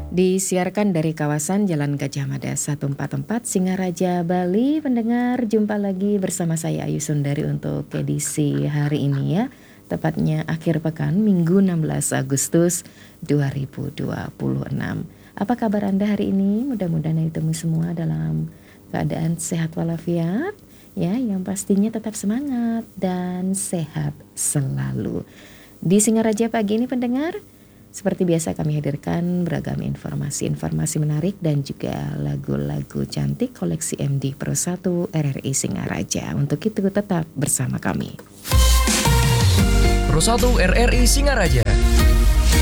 Disiarkan dari kawasan Jalan Gajah Mada 144 Singaraja, Bali. Pendengar, jumpa lagi bersama saya Ayu Sundari untuk edisi hari ini ya. Tepatnya akhir pekan Minggu 16 Agustus 2026. Apa kabar Anda hari ini? Mudah-mudahan itu semua dalam keadaan sehat walafiat ya, yang pastinya tetap semangat dan sehat selalu. Di Singaraja pagi ini pendengar, seperti biasa kami hadirkan beragam informasi menarik dan juga lagu-lagu cantik koleksi MD Pro 1 RRI Singaraja. Untuk itu tetap bersama kami. Pro 1 RRI Singaraja.